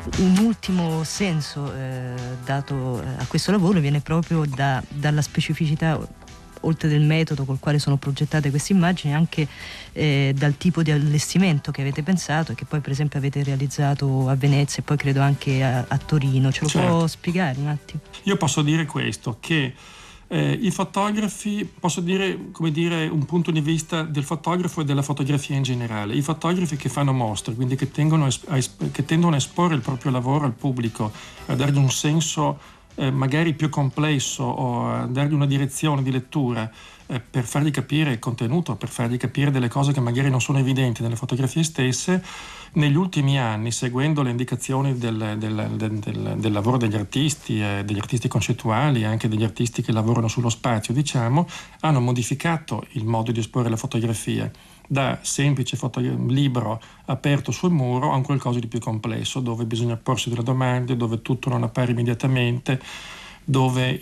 un ultimo senso dato a questo lavoro viene proprio dalla specificità, oltre del metodo col quale sono progettate queste immagini, anche dal tipo di allestimento che avete pensato e che poi per esempio avete realizzato a Venezia e poi credo anche a Torino. Ce lo può spiegare un attimo? Io posso dire questo, che i fotografi, posso dire, come dire, un punto di vista del fotografo e della fotografia in generale. I fotografi che fanno mostre, quindi che tendono a esporre il proprio lavoro al pubblico, a dargli un senso magari più complesso o a dargli una direzione di lettura per fargli capire il contenuto, per fargli capire delle cose che magari non sono evidenti nelle fotografie stesse. Negli ultimi anni, seguendo le indicazioni del lavoro degli artisti concettuali, anche degli artisti che lavorano sullo spazio, diciamo, hanno modificato il modo di esporre la fotografia da semplice libro aperto sul muro a un qualcosa di più complesso, dove bisogna porsi delle domande, dove tutto non appare immediatamente, dove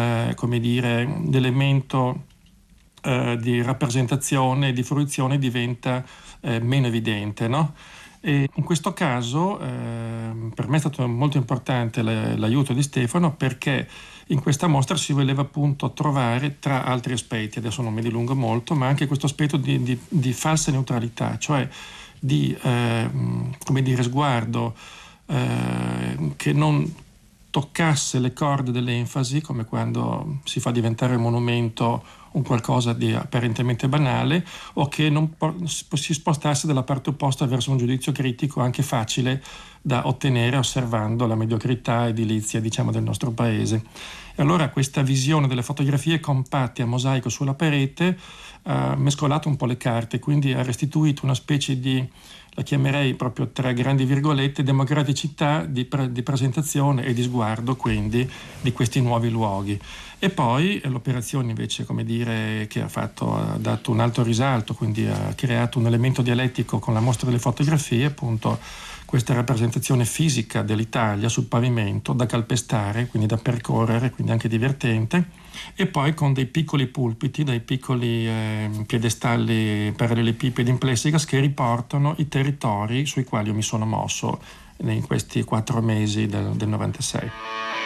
l'elemento di rappresentazione e di fruizione diventa meno evidente, no? E in questo caso per me è stato molto importante l'aiuto di Stefano, perché in questa mostra si voleva appunto trovare, tra altri aspetti, adesso non mi dilungo molto, ma anche questo aspetto di falsa neutralità, cioè di sguardo che non toccasse le corde dell'enfasi, come quando si fa diventare il monumento un qualcosa di apparentemente banale, o che non si spostasse dalla parte opposta verso un giudizio critico anche facile da ottenere osservando la mediocrità edilizia, diciamo, del nostro paese. E allora questa visione delle fotografie compatte a mosaico sulla parete ha mescolato un po' le carte, quindi ha restituito una specie di, la chiamerei proprio tra grandi virgolette, democraticità di presentazione e di sguardo, quindi, di questi nuovi luoghi. E poi l'operazione invece, che ha dato un alto risalto, quindi ha creato un elemento dialettico con la mostra delle fotografie, appunto questa rappresentazione fisica dell'Italia sul pavimento da calpestare, quindi da percorrere, quindi anche divertente, e poi con dei piccoli pulpiti, dei piccoli piedestalli parallelepipedi in plessigas che riportano i territori sui quali io mi sono mosso in questi 4 mesi del 96.